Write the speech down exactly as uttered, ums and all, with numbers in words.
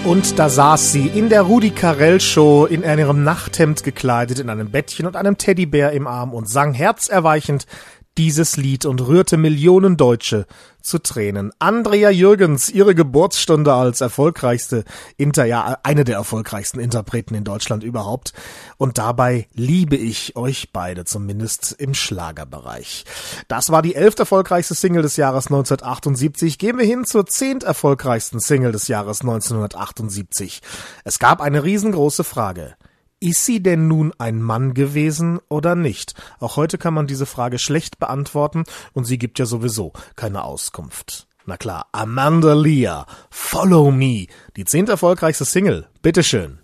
Und da saß sie in der Rudi Carrell Show in ihrem Nachthemd gekleidet, in einem Bettchen und einem Teddybär im Arm und sang herzerweichend dieses Lied und rührte Millionen Deutsche zu Tränen. Andrea Jürgens, ihre Geburtsstunde als erfolgreichste, Inter, ja, eine der erfolgreichsten Interpreten in Deutschland überhaupt. Und dabei liebe ich euch beide, zumindest im Schlagerbereich. Das war die elft erfolgreichste Single des Jahres neunzehnhundertachtundsiebzig. Gehen wir hin zur zehnt erfolgreichsten Single des Jahres neunzehnhundertachtundsiebzig. Es gab eine riesengroße Frage. Ist sie denn nun ein Mann gewesen oder nicht? Auch heute kann man diese Frage schlecht beantworten und sie gibt ja sowieso keine Auskunft. Na klar, Amanda Lear, Follow Me, die zehnt erfolgreichste Single. Bitteschön.